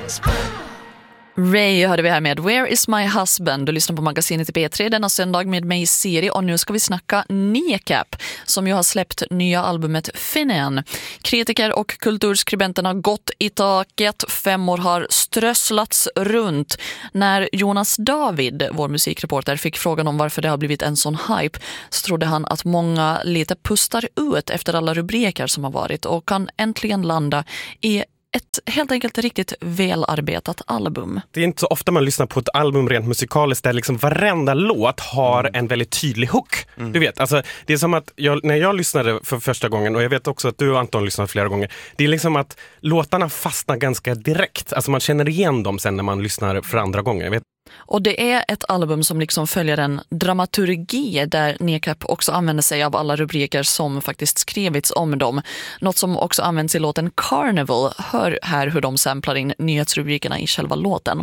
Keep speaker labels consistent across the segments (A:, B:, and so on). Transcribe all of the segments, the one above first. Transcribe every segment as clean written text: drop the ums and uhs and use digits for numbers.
A: Ray hörde vi här med Where is my husband? Du lyssnar på magasinet i B3 denna söndag med mig Siri, och nu ska vi snacka Kneecap som ju har släppt nya albumet Finnen. Kritiker och kulturskribenterna har gått i taket, 5 år har strösslats runt. När Jonas David, vår musikreporter, fick frågan om varför det har blivit en sån hype, så trodde han att många lite pustar ut efter alla rubriker som har varit och kan äntligen landa i ett helt enkelt riktigt välarbetat album.
B: Det är inte så ofta man lyssnar på ett album rent musikaliskt där liksom varenda låt har en väldigt tydlig hook. Du vet, alltså det är som att när jag lyssnade för första gången, och jag vet också att du och Anton lyssnat flera gånger, det är liksom att låtarna fastnar ganska direkt. Alltså man känner igen dem sen när man lyssnar för andra gånger. Jag vet.
A: Och det är ett album som liksom följer en dramaturgi där Kneecap också använder sig av alla rubriker som faktiskt skrivits om dem. Något som också används i låten Carnival. Hör här hur de samplar in nyhetsrubrikerna i själva låten.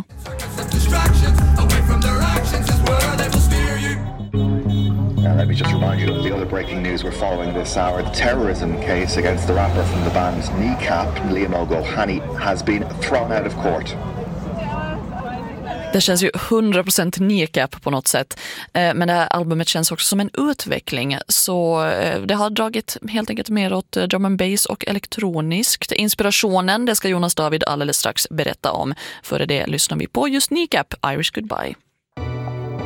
C: Let me just remind you of the other breaking news we're following this hour. The terrorism case against the rapper from the band Kneecap, Liam O'Gohani, has been thrown out of court.
A: Det känns ju 100% Kneecap på något sätt. Men det här albumet känns också som en utveckling. Så det har dragit helt enkelt mer åt drum and bass och elektroniskt. Inspirationen, det ska Jonas David alldeles strax berätta om. Före det lyssnar vi på just Kneecap, Irish Goodbye.